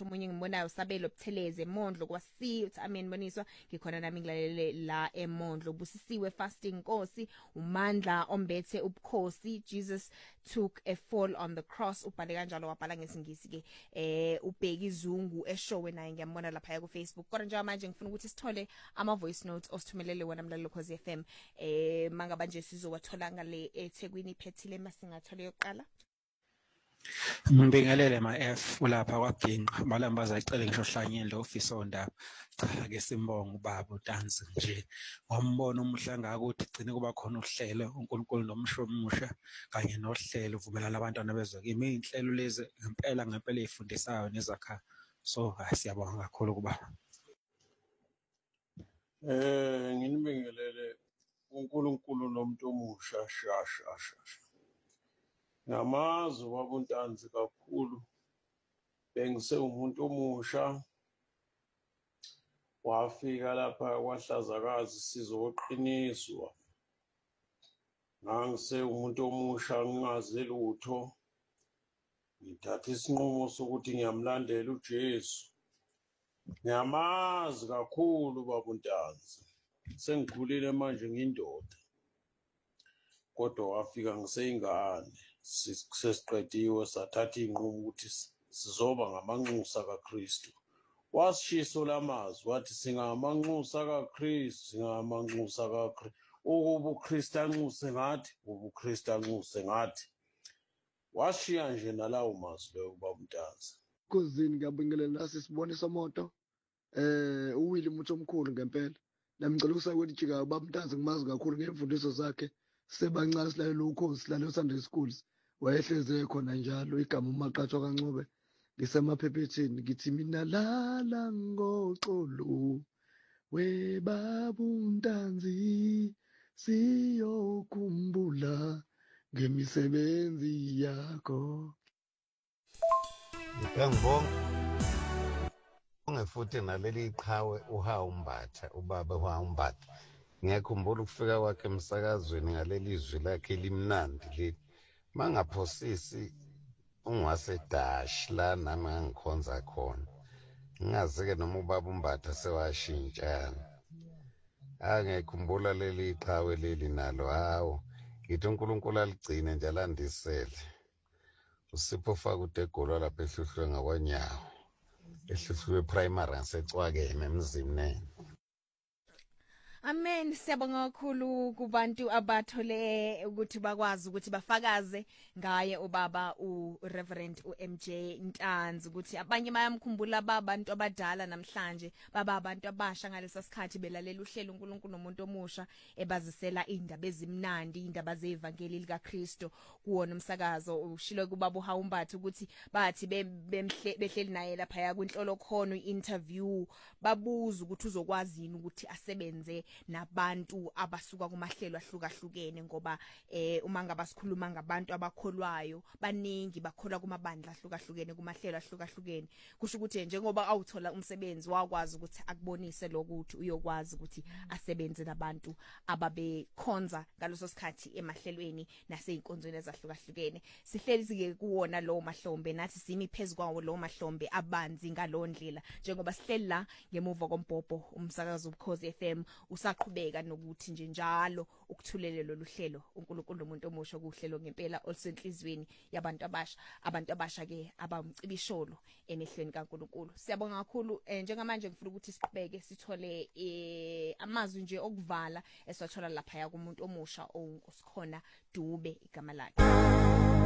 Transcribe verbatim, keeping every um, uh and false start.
ngisho omunye ngimonayo Sabelo Butheleze Mondlo kwasi uthi amen Boniswa ngikhona nami ngilalele la eMondlo busisiwe fasting Nkosi uMandla ombethe ubukhosi Jesus took a fall on the cross ubhale kanjalo wabhala ngesingisi ke eh ubheki izungu eshowe naye ngiyambona lapha ku Facebook kodwa nje manje ngifuna ukuthi sithole ama voice notes osithumelele wona mlalelo Khosi F M eh mangaba nje sizowathola ngale eThekwini Phethile masingathole yokuqala. Ngibingelele ma F ulapha kwaGinqa malambaza icele ngisho hlanyeni lo office ondaba cha ake simbonga ubaba uTanzi nje ngombona umuhla ngaka ukuthi gcine kuba khona uhlelo uNkulunkulu nomsho omusha kanye nohlelo uvumelana abantwana bezwe kimi inhlelo lezi ngempela ngempela ezifundisayo nezakha so siyabonga kakhulu kuba eh nginibingelele uNkulunkulu nomuntu omusha shasha shasha namazi wabuntanzi kakhulu bengise umuntu omusha wafika lapha kwaHlazakazi sizoqiniswa ngangise umuntu omusha ngingazi lutho ngithatha isinqumo sokuthi ngiyamlandela uJesu ngiyamazi kakhulu babuntanzi sengikhulile manje ngiyindoda kodwa wafika ngiseyingane sesiqediwe sathatha inqumo ukuthi sizoba ngamanxusa kaKristu wasishiso lamazwi wathi singamanxusa kaKristu singamanxusa kaKristu ukuba uKristu anxuse ngathi ubuKristu anxuse ngathi washiya nje nalawo mazwi leyo babuntanzi kozini ngiyabingelela nasi sibone somoto eh uWilly muthi omkhulu ngempela namcela ukusakwethi jika babuntanzi ngimazi kakhulu ngemfundiso zakhe sebancane silalelo ukhosi silalelo Sunday schools wayehleze khona njalo igama uMaqatho kaNcube ngisemaphephetini ngithi mina lala ngoxolo webabuntanzi siyokhumbula ngemisebenzi yakho. Ngiyangibonga ungefuthi naleli iqhawe uHawumbatha ubaba uHawumbatha ngiyakhumbula ukufika kwakhe emsakazweni ngaleli izwi lakhe limnandi leli mangaphosisi ungwase dash la nami ngikhonza khona ngingazike noma ubaba uMbatha sewashintshana angekhumbula leli iqhawe leli nalo hawo ngithi uNkulunkulu aligcine nje alandisele uSipho Fakude egolwa lapha ehluhlwe ngakwanyawo ehluhlwe primary ngasecwakeme emzimnene. Amen siyabonga kakhulu kubantu abathole ukuthi bakwazi ukuthi bafakaze ngaye ubaba uReverend uMJ Ntanzi ukuthi abanye bayamkhumbula babantu abadala namhlanje baba abantu abasha ngalesa sikhathi belalela uhlelo uNkulunkulu nomuntu omusha ebazisela indaba ezimnandi indaba zevangeli likaKristu kuwona umsakazo ushilo kubaba uHawumbatha ukuthi bathi behleli naye lapha kwinhlolo khono interview babuza ukuthi uzokwazini ukuthi asebenze nabantu abasuka kumahlelo ahlukahlukene ngoba eh uma ngabasikhuluma ngabantu abakholwayo baningi bakholwa kumabandla ahlukahlukene kumahlelo ahlukahlukene kusho ukuthi njengoba awuthola umsebenzi wakwazi ukuthi akubonise lokuthi uyokwazi ukuthi asebenze nabantu ababekhonza ngaloso sikhathi emahlelweni naseyinkonzweni ezahlukahlukene sihleli sike kuwona lo mahlombe nathi simi phezukwawo lo mahlombe abanzi ngalondlela njengoba sihleli la ngemuva kombhobho umsakazo uBukhosi F M usaqhubeka nokuthi nje njalo ukuthulelelo luhlelo uNkulunkulu nomuntu omusha kuhlelo ngempela olusenhlizweni yabantu abasha abantu abasha ke abamcibisholo emehlweni kaNkulunkulu siyabonga kakhulu njengamanje ngifuna ukuthi siqhubeke sithole amazwi nje okuvala eswathola lapha ya kumuntu omusha ongosikhona Dube igama lakhe.